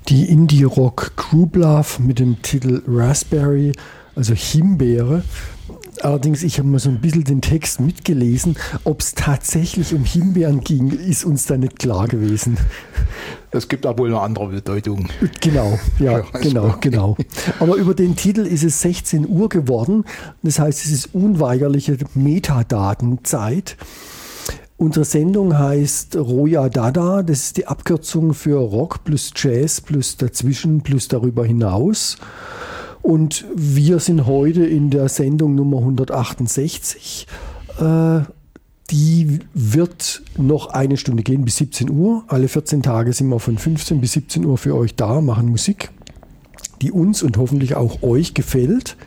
Die Indie-Rock Group Love mit dem Titel Raspberry, also Himbeere. Allerdings, ich habe mal so ein bisschen den Text mitgelesen. Ob es tatsächlich um Himbeeren ging, ist uns da nicht klar gewesen. Es gibt aber wohl eine andere Bedeutung. Genau, ja, genau. Aber über den Titel ist es 16 Uhr geworden. Das heißt, es ist unweigerliche Metadatenzeit. Unsere Sendung heißt Roja Dada. Das ist die Abkürzung für Rock plus Jazz plus dazwischen plus darüber hinaus. Und wir sind heute in der Sendung Nummer 168. Die wird noch eine Stunde gehen bis 17 Uhr. Alle 14 Tage sind wir von 15 bis 17 Uhr für euch da, machen Musik, die uns und hoffentlich auch euch gefällt.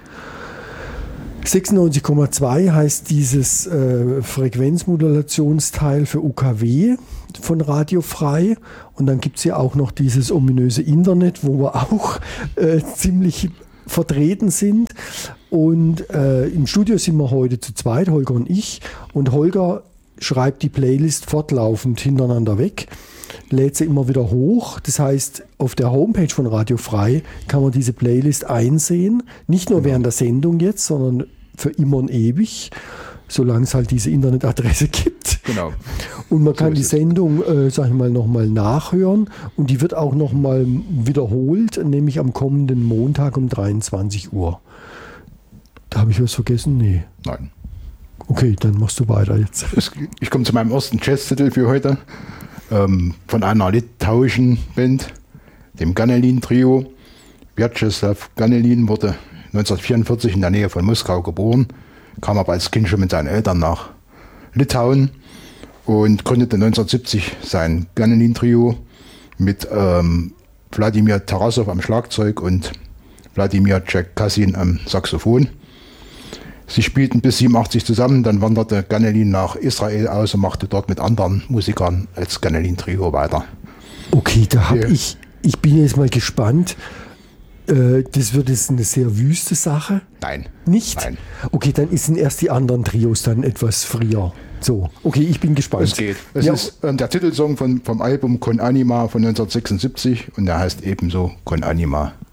96,2 heißt dieses Frequenzmodulationsteil für UKW von Radio Frei. Und dann gibt es ja auch noch dieses ominöse Internet, wo wir auch ziemlich vertreten sind. Und im Studio sind wir heute zu zweit, Holger und ich. Und Holger schreibt die Playlist fortlaufend hintereinander weg, lädt sie immer wieder hoch. Das heißt, auf der Homepage von Radio Frei kann man diese Playlist einsehen. Nicht nur während der Sendung jetzt, sondern für immer und ewig, solange es halt diese Internetadresse gibt. Genau. Und man kann die Sendung, sag ich mal, nochmal nachhören. Und die wird auch nochmal wiederholt, nämlich am kommenden Montag um 23 Uhr. Da habe ich was vergessen? Nee. Nein. Okay, dann machst du weiter jetzt. Ich komme zu meinem ersten Jazztitel für heute. Von einer litauischen Band, dem Ganelin-Trio. Vyacheslav Ganelin wurde 1944 in der Nähe von Moskau geboren, kam aber als Kind schon mit seinen Eltern nach Litauen und gründete 1970 sein Ganelin-Trio mit Wladimir Tarassow am Schlagzeug und Wladimir Tschekassin am Saxophon. Sie spielten bis 87 zusammen, dann wanderte Ganelin nach Israel aus und machte dort mit anderen Musikern als Ganelin-Trio weiter. Okay, da habe ich bin jetzt mal gespannt. Das wird jetzt eine sehr wüste Sache? Nein. Nicht? Nein. Okay, dann sind erst die anderen Trios dann etwas früher. So, okay, ich bin gespannt. Es geht. Es ist der Titelsong vom Album Con Anima von 1976 und der heißt ebenso Con Anima.